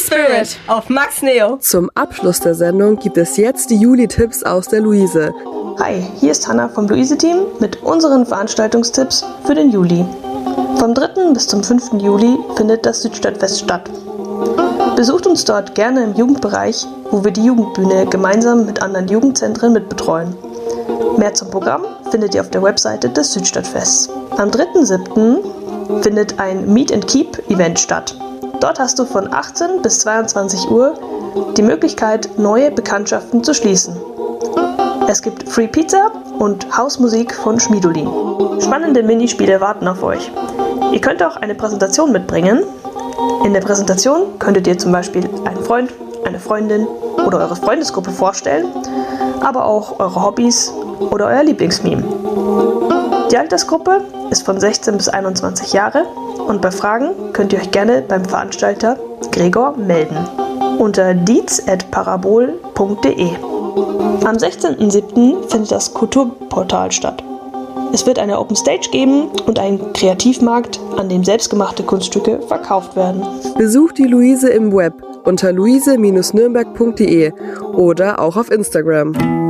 Spirit auf Max Neo. Zum Abschluss der Sendung gibt es jetzt die Juli-Tipps aus der Luise. Hi, hier ist Hanna vom Luise-Team mit unseren Veranstaltungstipps für den Juli. Vom 3. bis zum 5. Juli findet das Südstadtfest statt. Besucht uns dort gerne im Jugendbereich, wo wir die Jugendbühne gemeinsam mit anderen Jugendzentren mitbetreuen. Mehr zum Programm findet ihr auf der Webseite des Südstadtfests. Am 3.7. findet ein Meet and Keep Event statt. Dort hast du von 18 bis 22 Uhr die Möglichkeit, neue Bekanntschaften zu schließen. Es gibt Free Pizza und Hausmusik von Schmiedolin. Spannende Minispiele warten auf euch. Ihr könnt auch eine Präsentation mitbringen. In der Präsentation könntet ihr zum Beispiel einen Freund, eine Freundin oder eure Freundesgruppe vorstellen, aber auch eure Hobbys oder euer Lieblingsmeme. Die Altersgruppe ist von 16 bis 21 Jahre und bei Fragen könnt ihr euch gerne beim Veranstalter Gregor melden unter dietz@parabol.de. Am 16.07. findet das Kulturportal statt. Es wird eine Open Stage geben und einen Kreativmarkt, an dem selbstgemachte Kunststücke verkauft werden. Besucht die Luise im Web unter luise-nürnberg.de oder auch auf Instagram.